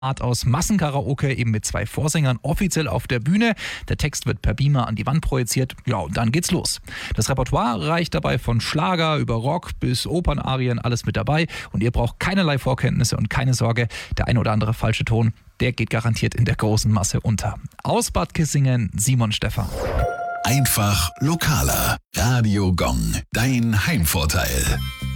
Art aus Massenkaraoke, eben mit 2 Vorsängern, offiziell auf der Bühne. Der Text wird per Beamer an die Wand projiziert. Ja, und dann geht's los. Das Repertoire reicht dabei von Schlager über Rock bis Opernarien, alles mit dabei. Und ihr braucht keinerlei Vorkenntnisse und keine Sorge, der ein oder andere falsche Ton, der geht garantiert in der großen Masse unter. Aus Bad Kissingen, Simon Stephan. Einfach lokaler. Radio Gong, dein Heimvorteil.